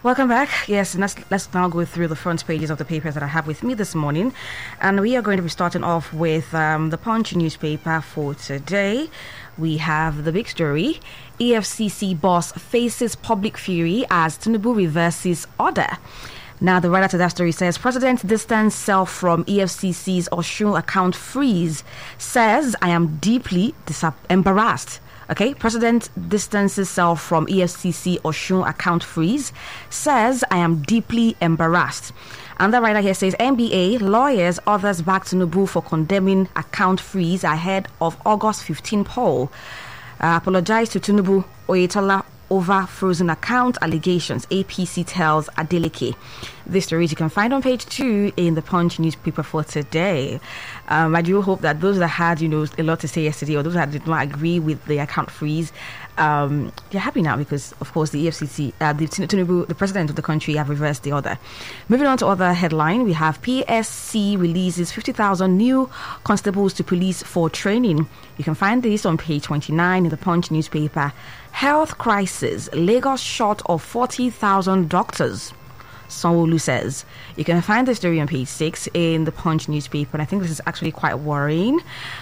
Welcome back. Yes, let's now go through the front pages of the papers that I have with me this morning. And we are going to be starting off with the Punch newspaper for today. We have the big story. EFCC boss faces public fury as Tinubu reverses order. Now, the writer to that story says, President distanced self from EFCC's Osun account freeze. Says, I am deeply embarrassed. Okay, President distances self from EFCC Osun account freeze. Says, I am deeply embarrassed. And the writer here says, NBA, lawyers, others back to Tinubu for condemning account freeze ahead of August 15 poll. Apologize to Tinubu, Oyetola, over frozen account allegations, APC tells Adeleke. This story you can find on page 2 in the Punch newspaper for today. I do hope that those that had, a lot to say yesterday, or those that did not agree with the account freeze, they're happy now because, of course, the EFCC, Tinubu, the president of the country, have reversed the order. Moving on to other headline, we have PSC releases 50,000 new constables to police for training. You can find this on page 29 in the Punch newspaper. Health crisis, Lagos short of 40,000 doctors, Sanwo-Olu says. You can find the story on page 6 in the Punch newspaper, and I think this is actually quite worrying.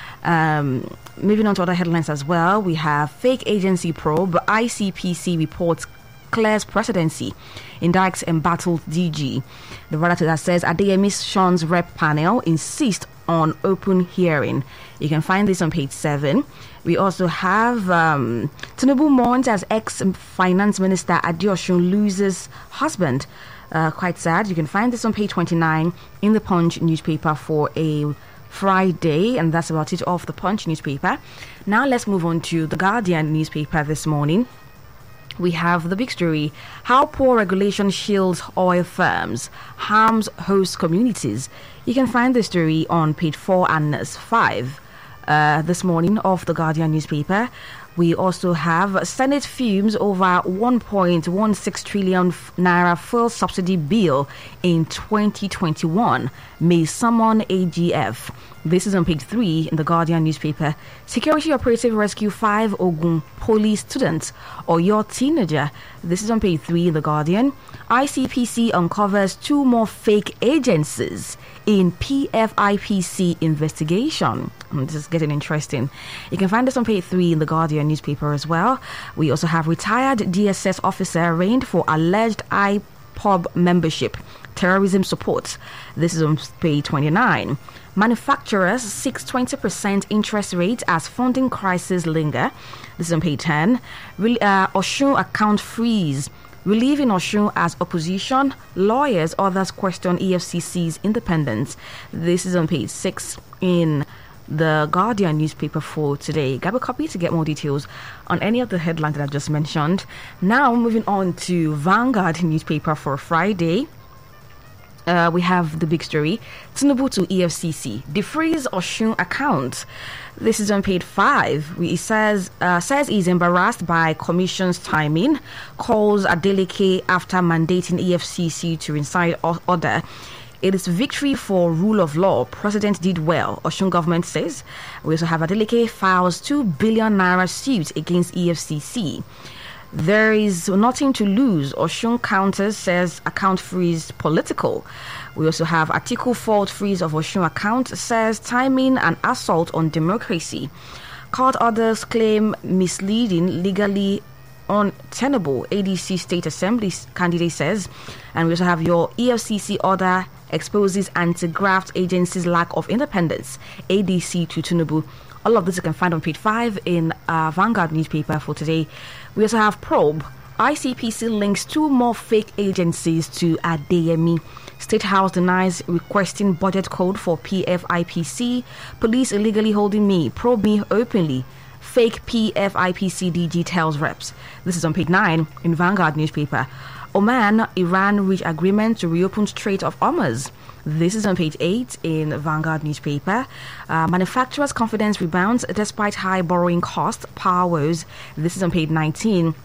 Moving on to other headlines as well, we have fake agency probe, ICPC reports clears presidency, indicts embattled DG. The writer to that says, Adeyemi's Sean's rep panel insists on open hearing. You can find this on page 7. We also have Tinubu mourns as ex-finance minister Adeosun loses husband. Quite sad. You can find this on page 29 in the Punch newspaper for a Friday, and that's about it off the Punch newspaper. Now let's move on to the Guardian newspaper this morning. We have the big story, how poor regulation shields oil firms, harms host communities. You can find the story on page 4 and 5 this morning of the Guardian newspaper. We also have Senate fumes over 1.16 trillion naira fuel subsidy bill in 2021. May summon AGF. This is on page 3 in the Guardian newspaper. Security operative rescue 5 Ogun police students or your teenager. This is on page 3 in the Guardian. ICPC uncovers 2 more fake agencies in PFIPC investigation. This is getting interesting. You can find this on page 3 in the Guardian newspaper as well. We also have retired DSS officer arraigned for alleged IPOB membership, terrorism support. This is on page 29. Manufacturers seek 20% interest rate as funding crisis linger. This is on page 10. Osun account freeze. Relieving Osun as opposition, lawyers, others question EFCC's independence. This is on page 6 in the Guardian newspaper for today. Grab a copy to get more details on any of the headlines that I've just mentioned. Now, moving on to Vanguard newspaper for Friday. We have the big story, Tinubu to EFCC, defreeze Osun account. This is on page 5. It says he's embarrassed by commission's timing, calls Adeleke after mandating EFCC to rescind order. It is victory for rule of law. President did well, Osun government says. We also have Adeleke files 2 billion naira suit against EFCC. There is nothing to lose. Osun counters says account freeze political. We also have Atiku fault freeze of Osun account says timing and assault on democracy. Court orders claim misleading, legally untenable. ADC State Assembly candidate says. And we also have your EFCC order exposes anti-graft agencies' lack of independence. ADC to Tinubu. All of this you can find on page 5 in Vanguard newspaper for today. We also have probe. ICPC links 2 more fake agencies to Adeyemi. State House denies requesting budget code for PFIPC. Police illegally holding me. Probe me openly. Fake PFIPC DG tells reps. This is on page 9 in Vanguard newspaper. Oman, Iran reach agreement to reopen Strait of Hormuz. This is on page 8 in Vanguard newspaper. Manufacturers' confidence rebounds despite high borrowing costs. Power woes. This is on page 19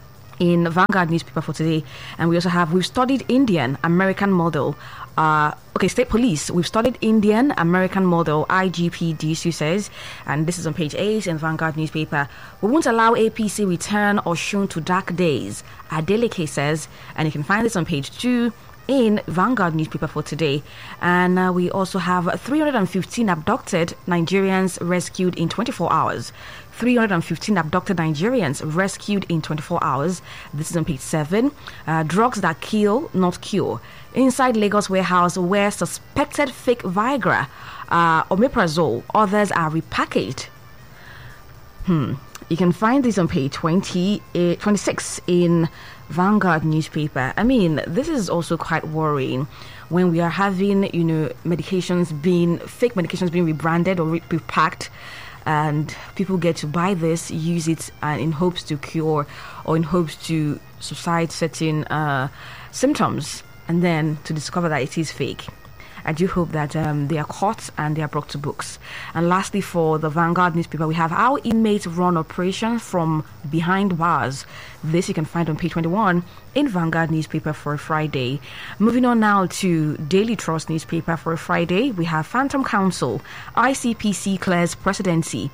in Vanguard newspaper for today. And we also have, we've studied Indian American model. Okay, State Police. We've studied Indian American model, IGP DSU says, and this is on page 8 in Vanguard newspaper. We won't allow APC return or shown to dark days, Adeleke says, and you can find this on page 2 in Vanguard newspaper for today. And we also have 315 abducted Nigerians rescued in 24 hours. 315 abducted Nigerians rescued in 24 hours. This is on page 7. Drugs that kill, not cure. Inside Lagos warehouse where suspected fake Viagra, omeprazole, others are repackaged. You can find this on page 26 in Vanguard newspaper. I mean, this is also quite worrying when we are having, fake medications being rebranded or repacked, and people get to buy this, use it, in hopes to cure or in hopes to subside certain symptoms, and then to discover that it is fake. I do hope that they are caught and they are brought to books. And lastly, for the Vanguard newspaper, we have how inmates run operation from behind bars. This you can find on page 21 in Vanguard newspaper for a Friday. Moving on now to Daily Trust newspaper for a Friday, we have Phantom Council, ICPC clears presidency.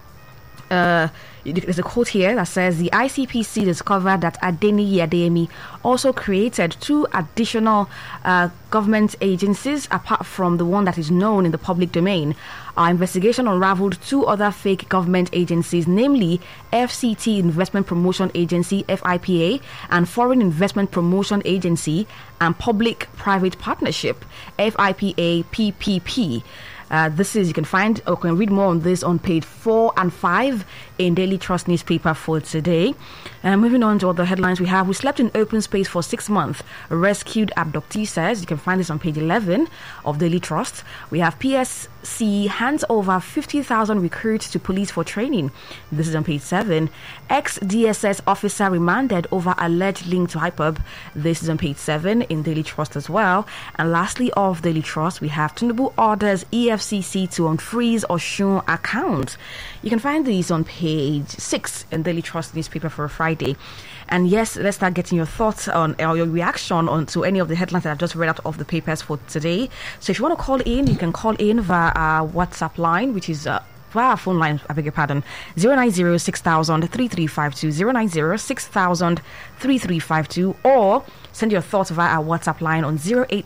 There's a quote here that says the ICPC discovered that Adeniyi Adeyemi also created 2 additional government agencies apart from the one that is known in the public domain. Our investigation unraveled 2 other fake government agencies, namely FCT Investment Promotion Agency (FIPA) and Foreign Investment Promotion Agency and Public-Private Partnership (FIPA PPP). You can find or can read more on this on page 4 and 5 in Daily Trust newspaper for today. Moving on to other headlines we have. We slept in open space for 6 months. Rescued abductee says. You can find this on page 11 of Daily Trust. We have PSC hands over 50,000 recruits to police for training. This is on page 7. Ex-DSS officer remanded over alleged link to IPOB. This is on page 7 in Daily Trust as well. And lastly, of Daily Trust, we have Tinubu orders EFCC to unfreeze Osun accounts. You can find these on page 6 in Daily Trust newspaper for a Friday. And yes, let's start getting your thoughts on or your reaction on to any of the headlines that I've just read out of the papers for today. So if you want to call in, you can call in via our WhatsApp line, which is via our phone line, 090-6000-3352, 090-6000-3352, or send your thoughts via our WhatsApp line on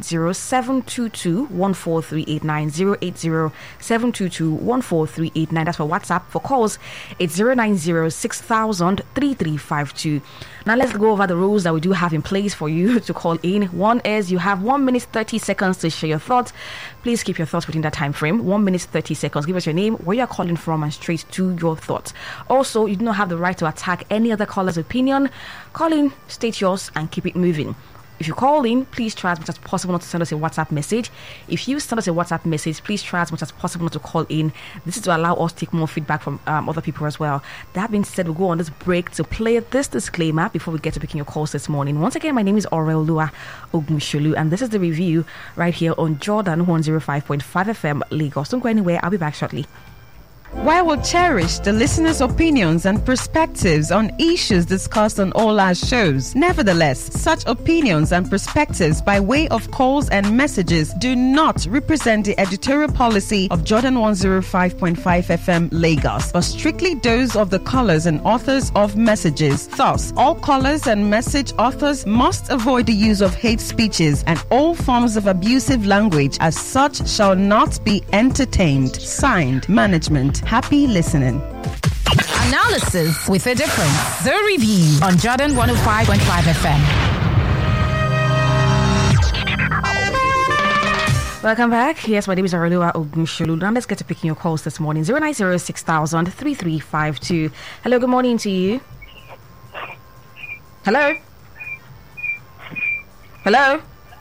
080-722-14389, 080-722-14389. That's for WhatsApp. For calls, it's 090-6000-3352. Now let's go over the rules that we do have in place for you to call in. One is you have 1 minute 30 seconds to share your thoughts. Please keep your thoughts within that time frame. 1 minute 30 seconds. Give us your name, where you're calling from, and straight to your thoughts. Also, you do not have the right to attack any other caller's opinion. Call in, state yours, and keep it moving. If you call in, please try as much as possible not to send us a WhatsApp message. If you send us a WhatsApp message, please try as much as possible not to call in. This is to allow us to take more feedback from other people as well. That being said, we'll go on this break to play this disclaimer before we get to picking your calls this morning. Once again, my name is Orelua Ogumsholu, and this is the review right here on Jordan 105.5 FM Lagos. Don't go anywhere. I'll be back shortly. While we'll cherish the listeners' opinions and perspectives on issues discussed on all our shows, nevertheless, such opinions and perspectives by way of calls and messages do not represent the editorial policy of Jordan 105.5 FM Lagos, but strictly those of the callers and authors of messages. Thus, all callers and message authors must avoid the use of hate speeches and all forms of abusive language, as such shall not be entertained. Signed, Management. Happy listening. Analysis with a difference. The review on Jordan 105.5 FM. Welcome back. Yes, my name is Arulua Ogunsholu. Now let's get to picking your calls this morning. 090-6000-3352. Hello, good morning to you. Hello? Hello?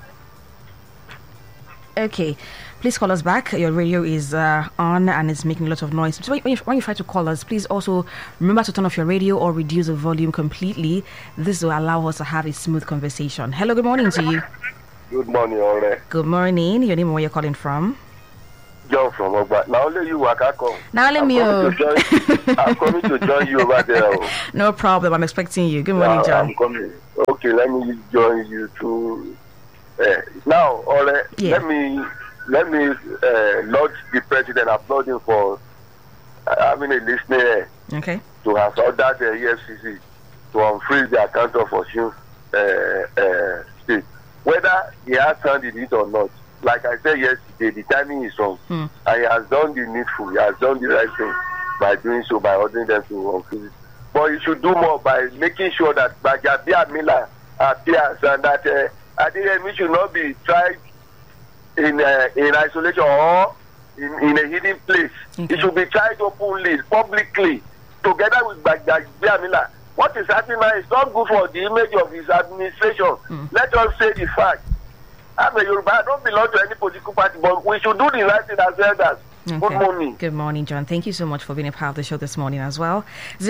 Okay. Please call us back. Your radio is on and it's making a lot of noise. So when you try to call us, please also remember to turn off your radio or reduce the volume completely. This will allow us to have a smooth conversation. Hello, good morning to you. Good morning, Ole. Good morning. Your name and where you're calling from? John from Ogba. Now let you work. Now let me. I'm coming to join you over there. No problem. I'm expecting you. Good morning, John. I'm coming. Okay, let me join you too. Now, Yeah. let me laud the president, applaud him for having a listening ear Okay. to have ordered the EFCC to unfreeze the account of Osun State. Whether he has done it or not, like I said yesterday, the timing is wrong. And he has done the needful. He has done the right thing by doing so, by ordering them to unfreeze it. But he should do more by making sure that Bajabia Miller appears and that Adeyemi should not be tried in isolation or in a hidden place. Okay. He should be tried openly, publicly, together with Bajabia Miller. What is happening now is not good for the image of his administration. Let us say the fact. I'm a Yoruba. I don't belong to any political party, but we should do the right thing as elders. Okay. Good morning. Good morning, John. Thank you so much for being a part of the show this morning as well.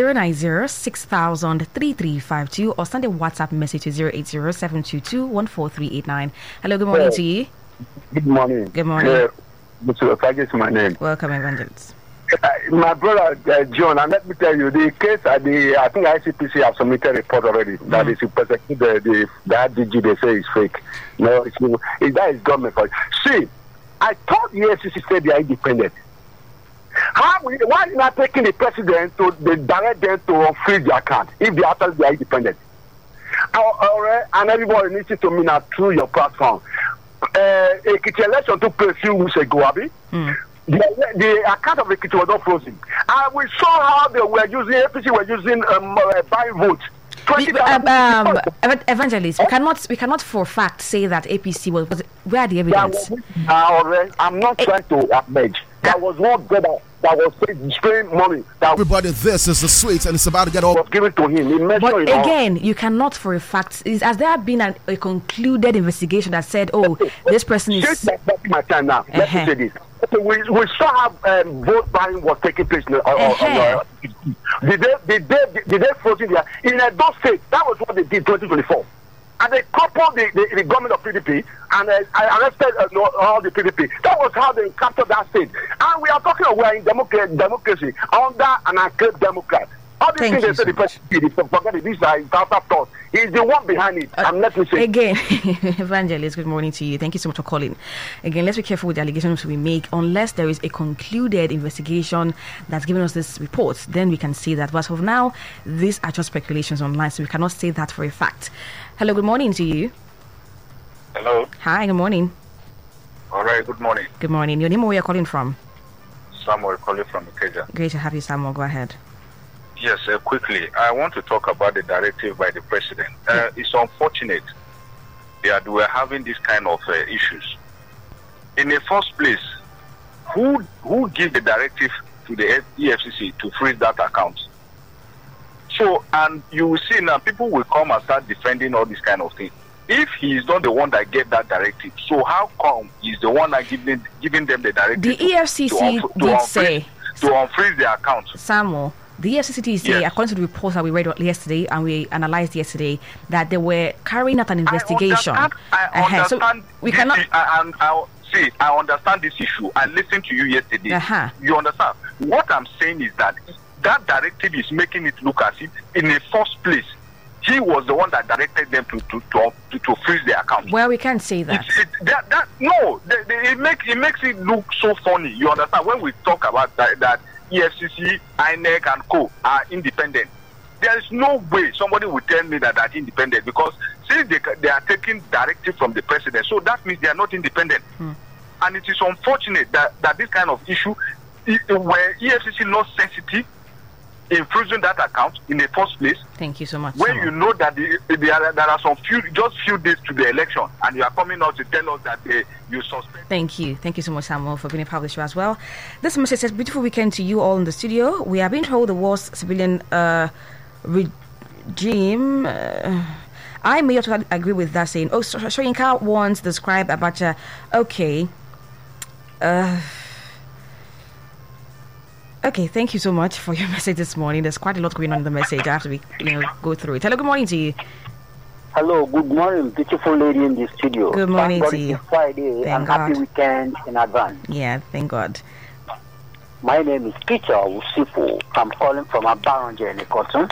090-6000-3352 or send a WhatsApp message to 080-722-14389. Hello, good morning to you. Good morning. Good morning. Mr. Okage is my name. Welcome, Evangelist. My brother John, and let me tell you, the case at I think ICPC have submitted a report already that is to prosecute the DG they say is fake. No, that is government for it. See, I thought the EFCC said they are independent. Why are you not taking the president to direct them to unfreeze the account if they are independent? And everybody listen to me now through your platform. A election took place a few weeks ago, Abi. The account of Ekiti was not frozen. And we saw how they were using, APC were using buying votes. Evangelist, we cannot for a fact say that APC was where are the evidence? I'm not trying to allege. That was not good. That was spraying money. Everybody, this is the sweet, and it's about to get over. Was given to him. But again, you cannot for a fact. Has there been a concluded investigation that said, "Oh, this person is"? That's my time now. Let me say this. Okay, we saw how vote buying was taking place. Did they frozen there in Edo State? That was what they did in 2024. And they coupled the government of PDP and I arrested all the PDP. That was how they captured that state. And we are talking about we're in democracy under an unclaimed Democrat. All these things they say the president forget it. These are counter thoughts. He's the one behind it. And let me say again, Evangelist, good morning to you. Thank you so much for calling. Again, let's be careful with the allegations we make. Unless there is a concluded investigation that's giving us this report, then we can say that. But as of now, these are just speculations online, so we cannot say that for a fact. Hello, good morning to you. Hello. Hi, good morning. All right, good morning. Good morning. Your name, where you're calling from? Samuel calling from Ikeja. Great to have you, Samuel. Go ahead. Yes, quickly. I want to talk about the directive by the president. It's unfortunate that we're having this kind of issues. In the first place, who gave the directive to the EFCC to freeze that account? So, and you will see now people will come and start defending all this kind of thing. If he is not the one that gave that directive, so how come he's the one that giving them the directive? The EFCC did say to unfreeze the account. Samuel, the EFCC did say, according to the reports that we read yesterday and we analyzed yesterday, that they were carrying out an investigation. I understand. So we cannot. I understand this issue. I listened to you yesterday. You understand? What I'm saying is that directive is making it look as if, in the first place, he was the one that directed them to freeze the account. Well, we can't say that. It makes it look so funny. You understand? When we talk about that EFCC, INEC, and co are independent, there is no way somebody will tell me that they're independent, because since they are taking directive from the president, so that means they are not independent. And it is unfortunate that this kind of issue, where EFCC not sensitive in freezing that account in the first place. Thank you so much. When you know that there are some few days to the election, and you are coming out to tell us that you suspect. Thank you so much, Samuel, for being a part of the show as well. This message says, "Beautiful weekend to you all in the studio. We are being told the worst civilian regime." I may also agree with that, saying, "Oh, Soyinka once described Abacha." Okay. Okay, thank you so much for your message this morning. There's quite a lot going on in the message. I have to go through it. Hello, good morning to you. Hello, good morning, beautiful lady in the studio. Good morning to you. It's Friday, and happy weekend in advance. Yeah, thank God. My name is Peter Usipo. I'm calling from Abaranje in Cotton.